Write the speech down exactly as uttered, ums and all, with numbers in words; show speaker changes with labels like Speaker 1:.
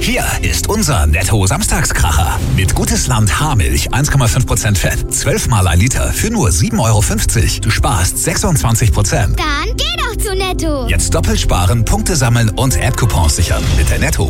Speaker 1: Hier ist unser Netto-Samstagskracher. Mit Gutes Land Haarmilch eins Komma fünf Prozent Fett. zwölf Mal ein Liter für nur sieben Euro fünfzig. Du sparst sechsundzwanzig Prozent.
Speaker 2: Dann geh doch zu Netto.
Speaker 1: Jetzt doppelt sparen, Punkte sammeln und App-Coupons sichern. Mit der Netto